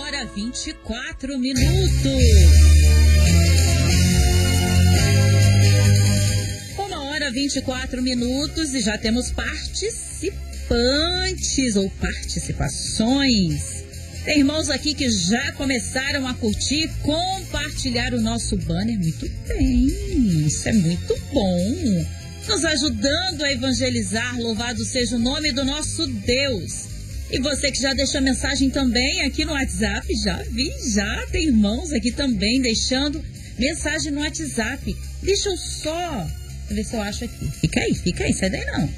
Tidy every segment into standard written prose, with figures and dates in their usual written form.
1h24. 1h24 e já temos participantes ou participações. Tem irmãos aqui que já começaram a curtir, compartilhar o nosso banner. Muito bem, isso é muito bom. Nos ajudando a evangelizar, louvado seja o nome do nosso Deus. E você que já deixou mensagem também aqui no WhatsApp, já tem irmãos aqui também deixando mensagem no WhatsApp. Deixa eu só ver se eu acho aqui. Fica aí, sai daí não.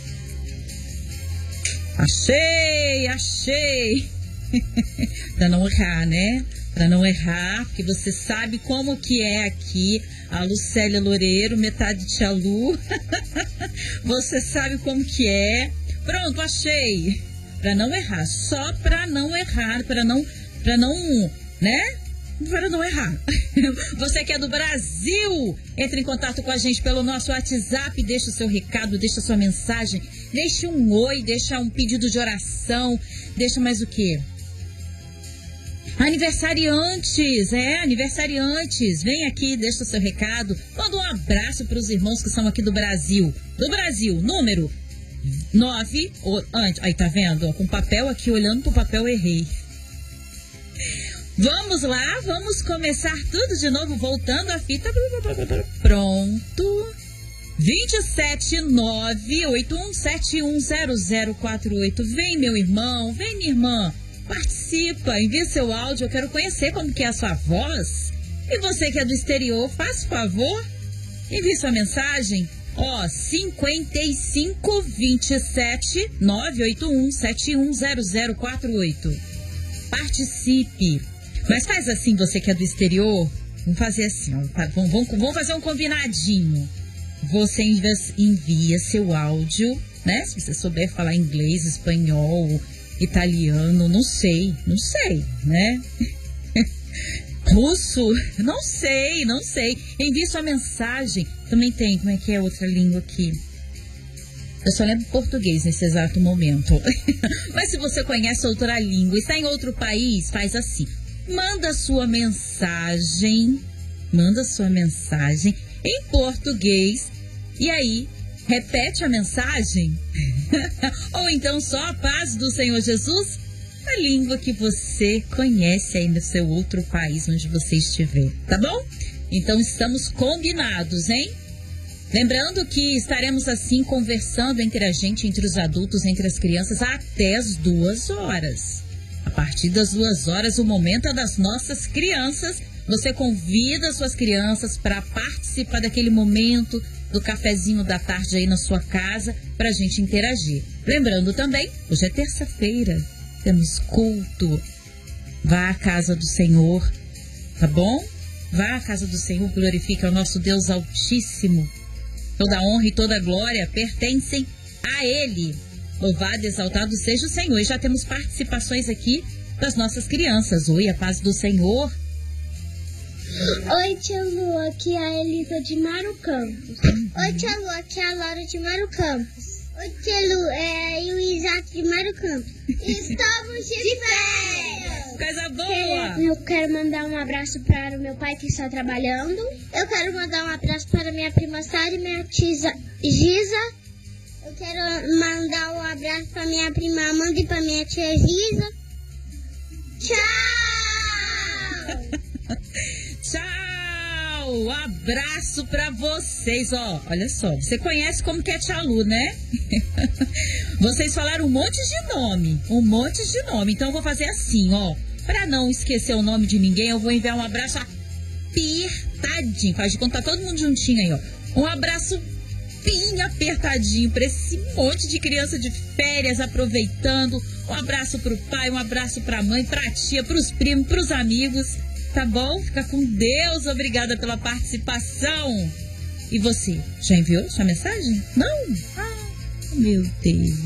Achei. Pra não errar, né? Pra não errar, porque você sabe como que é aqui. A Lucélia Loureiro, metade de Tia Lu. Você sabe como que é. Pronto, achei. Pra não errar, só pra não errar, pra não, né? Para não errar. Você que é do Brasil, entre em contato com a gente pelo nosso WhatsApp, deixa o seu recado, deixa a sua mensagem, deixa um oi, deixa um pedido de oração, deixa mais o quê? Aniversariantes, vem aqui, deixa o seu recado, manda um abraço para os irmãos que são aqui do Brasil, número 9, aí tá vendo, com papel aqui, olhando pro papel, errei. Vamos lá, vamos começar tudo de novo, voltando a fita. Pronto. 27981710048. Vem, meu irmão, vem, minha irmã. Participa, envia seu áudio, eu quero conhecer como que é a sua voz. E você que é do exterior, faça favor, envie sua mensagem. 5527-981710048. Participe. Mas faz assim, você que é do exterior, vamos fazer assim, ó, vamos fazer um combinadinho. Você envia seu áudio, né? Se você souber falar inglês, espanhol, italiano, não sei, né? Russo, não sei. Envie sua mensagem. Também tem, como é que é outra língua aqui? Eu só lembro português nesse exato momento. Mas se você conhece outra língua e está em outro país, faz assim. Manda sua mensagem em português e aí repete a mensagem. Ou então só a paz do Senhor Jesus, a língua que você conhece aí no seu outro país onde você estiver, tá bom? Então estamos combinados, hein? Lembrando que estaremos assim conversando entre a gente, entre os adultos, entre as crianças até as 2 horas. A partir das 2 horas, o momento é das nossas crianças. Você convida suas crianças para participar daquele momento do cafezinho da tarde aí na sua casa, para a gente interagir. Lembrando também, hoje é terça-feira, temos culto. Vá à casa do Senhor, tá bom? Vá à casa do Senhor, glorifica o nosso Deus Altíssimo. Toda honra e toda glória pertencem a Ele. Louvado e exaltado seja o Senhor. E já temos participações aqui das nossas crianças. Oi, a paz do Senhor. Oi, tia Lu, aqui é a Elisa de Mário Campos. Oi, tia Lu, aqui é a Laura de Mário Campos. Oi, tia Lu, é o Isaac de Mário Campos. Estamos de férias! Coisa boa! Eu quero mandar um abraço para o meu pai que está trabalhando. Eu quero mandar um abraço para minha prima Sara e minha tia Giza. Eu quero mandar um abraço para minha prima Amanda e para minha tia Giza. Tchau! Tchau! Abraço pra vocês, ó. Olha só, você conhece como que é Tia Lu, né? Vocês falaram um monte de nome. Então eu vou fazer assim, ó. Pra não esquecer o nome de ninguém, eu vou enviar um abraço apertadinho. Faz de conta, tá todo mundo juntinho aí, ó. Um abraço bem apertadinho pra esse monte de criança de férias aproveitando. Um abraço pro pai, um abraço pra mãe, pra tia, pros primos, pros amigos. Tá bom? Fica com Deus. Obrigada pela participação. E você, já enviou sua mensagem? Não? Ah, meu Deus.